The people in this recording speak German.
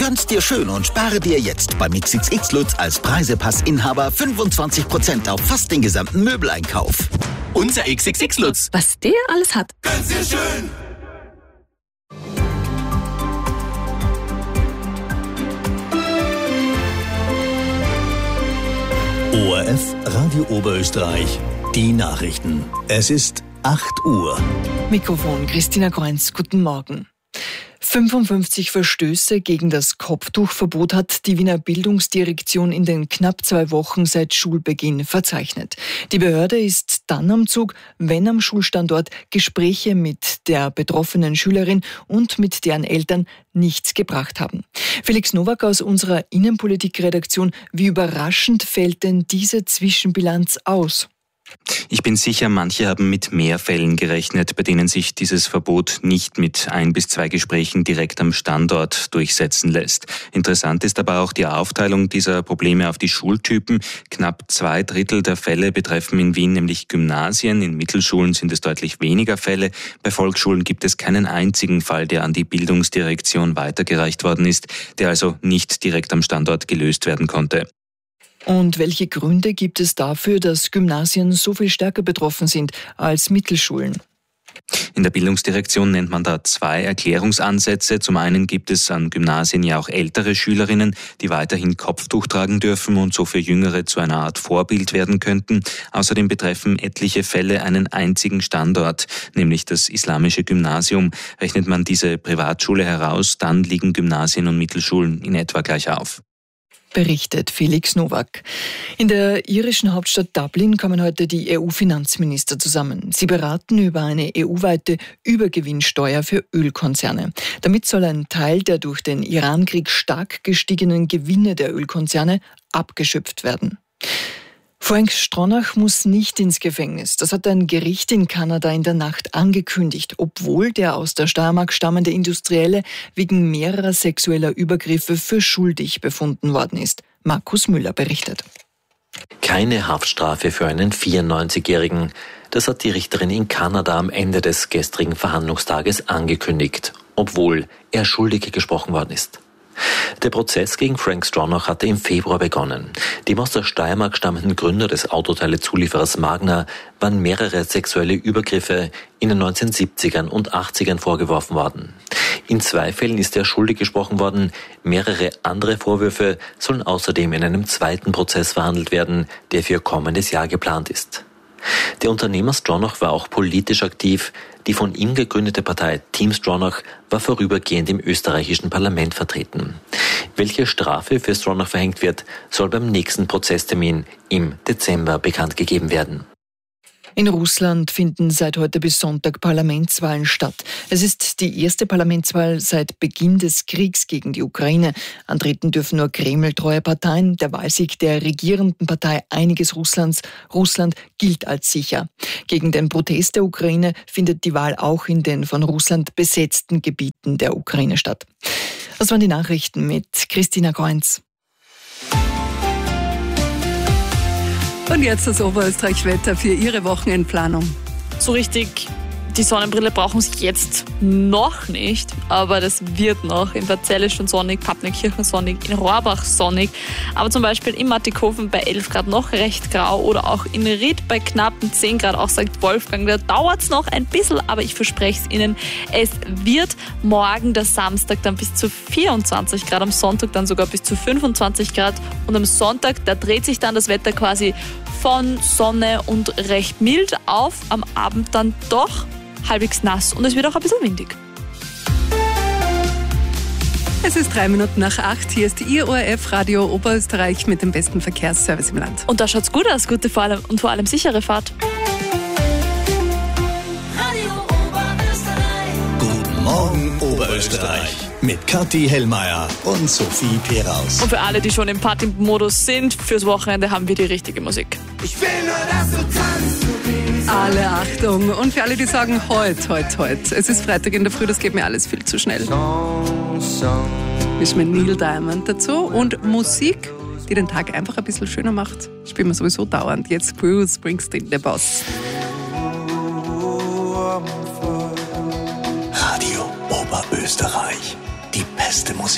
Gönn's dir schön und spare dir jetzt beim XXX Lutz als Preisepass-Inhaber 25% auf fast den gesamten Möbeleinkauf. Unser XXX Lutz. Was der alles hat. Gönn's dir schön! ORF Radio Oberösterreich, die Nachrichten. Es ist 8 Uhr. Mikrofon Christina Kreunz, guten Morgen. 55 Verstöße gegen das Kopftuchverbot hat die Wiener Bildungsdirektion in den knapp 2 Wochen seit Schulbeginn verzeichnet. Die Behörde ist dann am Zug, wenn am Schulstandort Gespräche mit der betroffenen Schülerin und mit deren Eltern nichts gebracht haben. Felix Nowak aus unserer Innenpolitikredaktion, wie überraschend fällt denn diese Zwischenbilanz aus? Ich bin sicher, manche haben mit mehr Fällen gerechnet, bei denen sich dieses Verbot nicht mit 1 bis 2 Gesprächen direkt am Standort durchsetzen lässt. Interessant ist aber auch die Aufteilung dieser Probleme auf die Schultypen. Knapp 2/3 der Fälle betreffen in Wien nämlich Gymnasien. In Mittelschulen sind es deutlich weniger Fälle. Bei Volksschulen gibt es keinen einzigen Fall, der an die Bildungsdirektion weitergereicht worden ist, der also nicht direkt am Standort gelöst werden konnte. Und welche Gründe gibt es dafür, dass Gymnasien so viel stärker betroffen sind als Mittelschulen? In der Bildungsdirektion nennt man da 2 Erklärungsansätze. Zum einen gibt es an Gymnasien ja auch ältere Schülerinnen, die weiterhin Kopftuch tragen dürfen und so für Jüngere zu einer Art Vorbild werden könnten. Außerdem betreffen etliche Fälle einen einzigen Standort, nämlich das islamische Gymnasium. Rechnet man diese Privatschule heraus, dann liegen Gymnasien und Mittelschulen in etwa gleich auf. Berichtet Felix Nowak. In der irischen Hauptstadt Dublin kommen heute die EU-Finanzminister zusammen. Sie beraten über eine EU-weite Übergewinnsteuer für Ölkonzerne. Damit soll ein Teil der durch den Iran-Krieg stark gestiegenen Gewinne der Ölkonzerne abgeschöpft werden. Frank Stronach muss nicht ins Gefängnis. Das hat ein Gericht in Kanada in der Nacht angekündigt, obwohl der aus der Steiermark stammende Industrielle wegen mehrerer sexueller Übergriffe für schuldig befunden worden ist. Markus Müller berichtet. Keine Haftstrafe für einen 94-Jährigen. Das hat die Richterin in Kanada am Ende des gestrigen Verhandlungstages angekündigt, obwohl er schuldig gesprochen worden ist. Der Prozess gegen Frank Stronach hatte im Februar begonnen. Dem aus der Steiermark stammenden Gründer des Autoteile-Zulieferers Magna waren mehrere sexuelle Übergriffe in den 1970ern und 80ern vorgeworfen worden. In 2 Fällen ist er schuldig gesprochen worden. Mehrere andere Vorwürfe sollen außerdem in einem zweiten Prozess verhandelt werden, der für kommendes Jahr geplant ist. Der Unternehmer Stronach war auch politisch aktiv. Die von ihm gegründete Partei Team Stronach war vorübergehend im österreichischen Parlament vertreten. Welche Strafe für Stronach verhängt wird, soll beim nächsten Prozesstermin im Dezember bekannt gegeben werden. In Russland finden seit heute bis Sonntag Parlamentswahlen statt. Es ist die erste Parlamentswahl seit Beginn des Kriegs gegen die Ukraine. Antreten dürfen nur Kreml-treue Parteien. Der Wahlsieg der regierenden Partei Einiges Russland gilt als sicher. Gegen den Protest der Ukraine findet die Wahl auch in den von Russland besetzten Gebieten der Ukraine statt. Das waren die Nachrichten mit Christina Kreunz. Und jetzt das Oberösterreich-Wetter für Ihre Wochenendplanung. So richtig, die Sonnenbrille brauchen Sie jetzt noch nicht, aber das wird noch. In Verzelle schon sonnig, Pappneukirchen sonnig, in Rohrbach sonnig, aber zum Beispiel in Mattighofen bei 11 Grad noch recht grau oder auch in Ried bei knappen 10 Grad, auch St. Wolfgang. Da dauert es noch ein bisschen, aber ich verspreche es Ihnen, es wird morgen, der Samstag, dann bis zu 24 Grad, am Sonntag dann sogar bis zu 25 Grad und am Sonntag, da dreht sich dann das Wetter quasi von Sonne und recht mild auf, am Abend dann doch halbwegs nass und es wird auch ein bisschen windig. Es ist 3 Minuten nach 8. Hier ist Ihr ORF Radio Oberösterreich mit dem besten Verkehrsservice im Land. Und da schaut's gut aus, gute vor allem sichere Fahrt. Radio Oberösterreich. Guten Morgen Oberösterreich. Mit Kathi Hellmeier und Sophie Peraus. Und für alle, die schon im Partymodus sind, fürs Wochenende haben wir die richtige Musik. Ich will nur, dass du tanzt. Alle Achtung. Und für alle, die sagen, heut. Es ist Freitag in der Früh, das geht mir alles viel zu schnell. Ist mir Neil Diamond dazu und Musik, die den Tag einfach ein bisschen schöner macht. Spielen wir sowieso dauernd. Jetzt Bruce Springsteen, der Boss. Radio Oberösterreich. Die beste Musik.